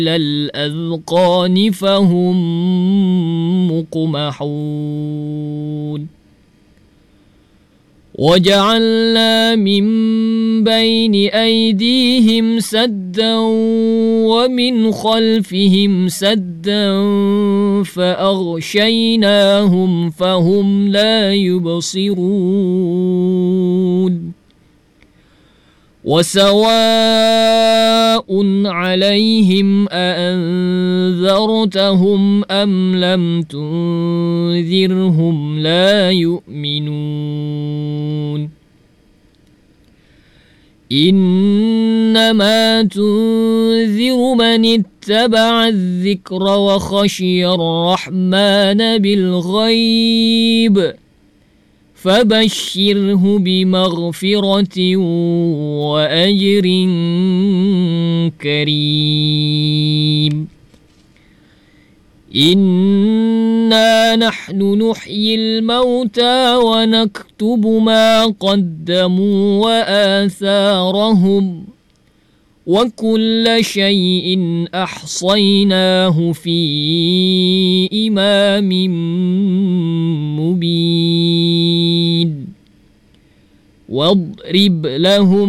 الأذقان فهم مقمحون وجعلنا من بين أيديهم سدا ومن خلفهم سدا فأغشيناهم فهم لا يبصرون وسواء عليهم أأنذرتهم أم لم تنذرهم لا يؤمنون إنما تنذر من اتبع الذكر وخشي الرحمن بالغيب فبشره بمغفرة وأجر كريم إنا نحن نحيي الموتى ونكتب ما قدموا وآثارهم وكل شيء أحصيناه في إمام مبين واضرب لهم